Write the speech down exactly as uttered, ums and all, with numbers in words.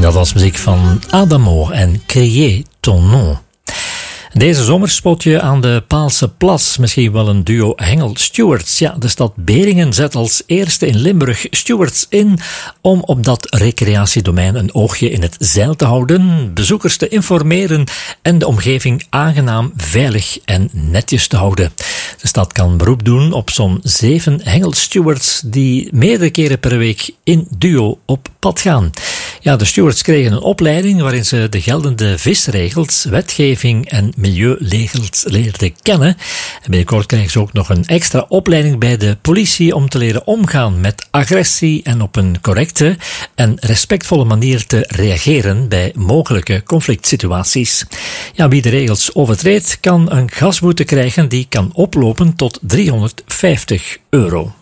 Dat was muziek van Adamo en Crier ton nom. Deze zomer spot je aan de Paalse Plas misschien wel een duo Hengel-Stewarts. Ja, de stad Beringen zet als eerste in Limburg stewards in om op dat recreatiedomein een oogje in het zeil te houden, bezoekers te informeren en de omgeving aangenaam, veilig en netjes te houden. De stad kan beroep doen op zo'n zeven Hengel-Stewards die meerdere keren per week in duo op pad gaan. Ja, de stewards kregen een opleiding waarin ze de geldende visregels, wetgeving en milieuregels leerden kennen. En binnenkort krijgen ze ook nog een extra opleiding bij de politie om te leren omgaan met agressie en op een correcte en respectvolle manier te reageren bij mogelijke conflict situaties. Ja, wie de regels overtreedt kan een gasboete krijgen die kan oplopen tot driehonderdvijftig euro.